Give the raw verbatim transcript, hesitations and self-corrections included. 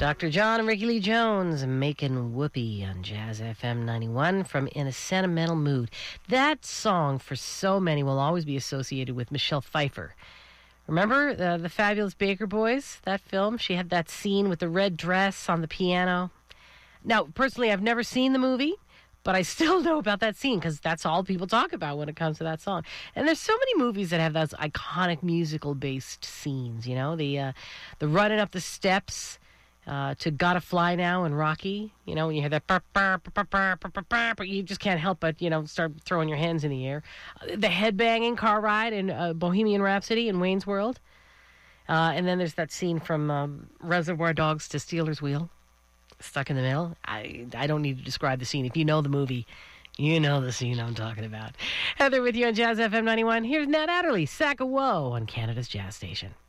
Doctor John and Ricky Lee Jones making whoopee on Jazz F M ninety-one from In a Sentimental Mood. That song, for so many, will always be associated with Michelle Pfeiffer. Remember uh, the Fabulous Baker Boys, that film? She had that scene with the red dress on the piano. Now, personally, I've never seen the movie, but I still know about that scene because that's all people talk about when it comes to that song. And there's so many movies that have those iconic musical-based scenes, you know? The, uh, the running up the steps uh, to Gotta Fly Now in Rocky. You know, when you hear that, burr, burr, burr, burr, burr, burr, burr, you just can't help but, you know, start throwing your hands in the air. Uh, the headbanging car ride in uh, Bohemian Rhapsody in Wayne's World. Uh, and then there's that scene from um, Reservoir Dogs to Stealers Wheel. Stuck in the middle. I I don't need to describe the scene. If you know the movie, you know the scene I'm talking about. Heather with you on Jazz F M ninety-one. Here's Nat Adderley, Sack of Woe on Canada's Jazz Station.